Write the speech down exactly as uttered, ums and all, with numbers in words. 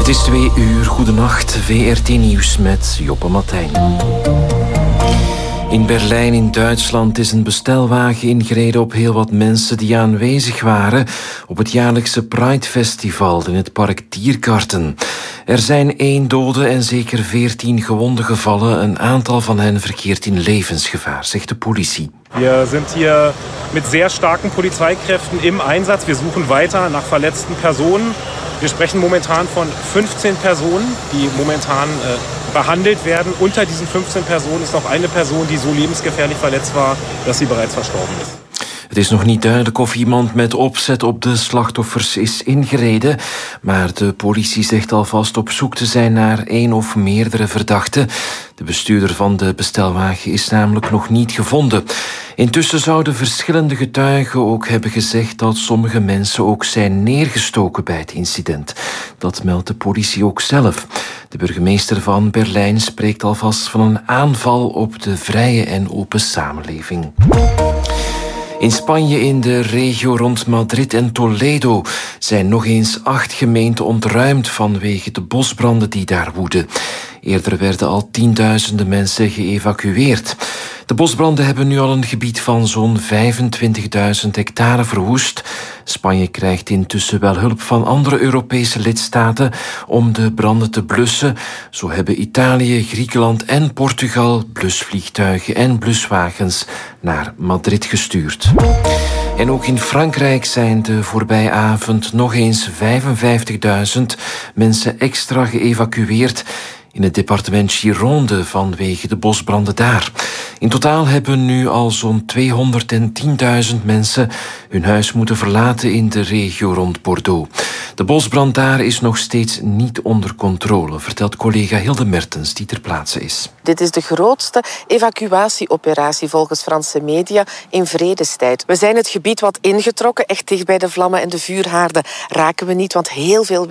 Het is twee uur, goedenacht, V R T Nieuws met Joppe Matijn. In Berlijn in Duitsland is een bestelwagen ingereden op heel wat mensen die aanwezig waren op het jaarlijkse Pride-festival in het park Tiergarten. Er zijn één dode en zeker veertien gewonden gevallen. Een aantal van hen verkeert in levensgevaar, zegt de politie. Wir sind hier mit sehr starken Polizeikräften im Einsatz. Wir suchen weiter nach verletzten Personen. Wir sprechen momentan von fünfzehn Personen, die momentan äh, behandelt werden. Unter diesen fünfzehn Personen ist noch eine Person, die so lebensgefährlich verletzt war, dass sie bereits verstorben ist. Het is nog niet duidelijk of iemand met opzet op de slachtoffers is ingereden, maar de politie zegt alvast op zoek te zijn naar één of meerdere verdachten. De bestuurder van de bestelwagen is namelijk nog niet gevonden. Intussen zouden verschillende getuigen ook hebben gezegd dat sommige mensen ook zijn neergestoken bij het incident. Dat meldt de politie ook zelf. De burgemeester van Berlijn spreekt alvast van een aanval op de vrije en open samenleving. In Spanje, in de regio rond Madrid en Toledo, zijn nog eens acht gemeenten ontruimd vanwege de bosbranden die daar woeden. Eerder werden al tienduizenden mensen geëvacueerd. De bosbranden hebben nu al een gebied van zo'n vijfentwintigduizend hectare verwoest. Spanje krijgt intussen wel hulp van andere Europese lidstaten om de branden te blussen. Zo hebben Italië, Griekenland en Portugal blusvliegtuigen en bluswagens naar Madrid gestuurd. En ook in Frankrijk zijn de voorbije avond nog eens vijfenvijftigduizend mensen extra geëvacueerd in het departement Gironde vanwege de bosbranden daar. In totaal hebben nu al zo'n tweehonderdtienduizend mensen hun huis moeten verlaten in de regio rond Bordeaux. De bosbrand daar is nog steeds niet onder controle, vertelt collega Hilde Mertens, die ter plaatse is. Dit is de grootste evacuatieoperatie volgens Franse media in vredestijd. We zijn het gebied wat ingetrokken, echt dicht bij de vlammen en de vuurhaarden raken we niet, want heel veel